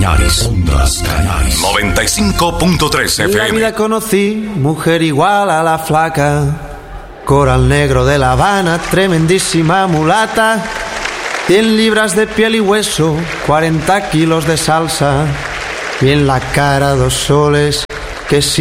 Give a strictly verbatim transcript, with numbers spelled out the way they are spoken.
Cañaris. Ondas Cañaris. noventa y cinco punto tres F M. En la vida conocí mujer igual a la flaca, coral negro de La Habana, tremendísima mulata, cien libras de piel y hueso, cuarenta kilos de salsa, y en la cara dos soles que si